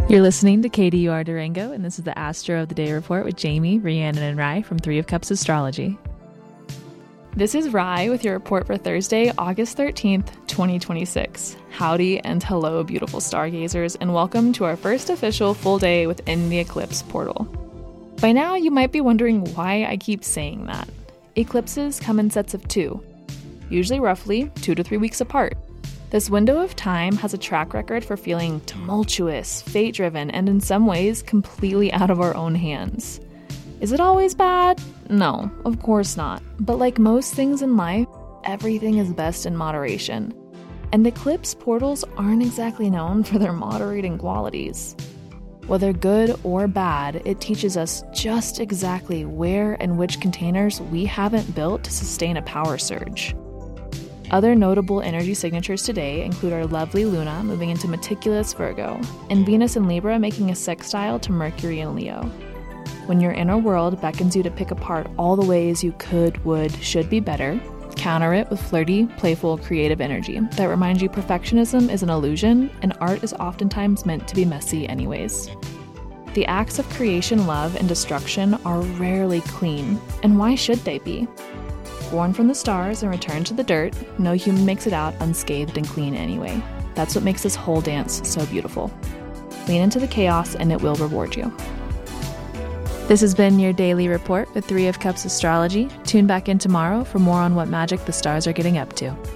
You're listening to KDUR Durango, and this is the Astro of the Day report with Jamie, Rhiannon, and Rye from Three of Cups Astrology. This is Rye with your report for Thursday, August 13th, 2026. Howdy and hello, beautiful stargazers, and welcome to our first official full day within the eclipse portal. By now, you might be wondering why I keep saying that. Eclipses come in sets of two, usually roughly 2 to 3 weeks apart. This window of time has a track record for feeling tumultuous, fate-driven, and in some ways completely out of our own hands. Is it always bad? No, of course not. But like most things in life, everything is best in moderation. And eclipse portals aren't exactly known for their moderating qualities. Whether good or bad, it teaches us just exactly where and which containers we haven't built to sustain a power surge. Other notable energy signatures today include our lovely Luna moving into meticulous Virgo, and Venus in Libra making a sextile to Mercury in Leo. When your inner world beckons you to pick apart all the ways you could, would, should be better, counter it with flirty, playful, creative energy that reminds you perfectionism is an illusion and art is oftentimes meant to be messy anyways. The acts of creation, love, and destruction are rarely clean, and why should they be? Born from the stars and returned to the dirt, no human makes it out unscathed and clean anyway. That's what makes this whole dance so beautiful. Lean into the chaos and it will reward you. This has been your daily report with Three of Cups Astrology. Tune back in tomorrow for more on what magic the stars are getting up to.